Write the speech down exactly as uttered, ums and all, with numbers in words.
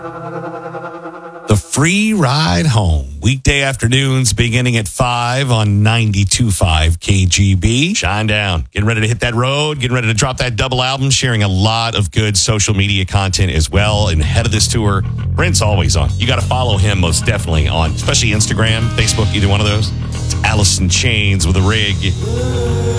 The Free Ride Home. Weekday afternoons beginning at five on ninety-two point five K G B. Shine down. Getting ready to hit that road. Getting ready to drop that double album. Sharing a lot of good social media content as well. And ahead of this tour, Brent's always on. You got to follow him most definitely on, especially Instagram, Facebook, either one of those. It's Alice in Chains with a rig.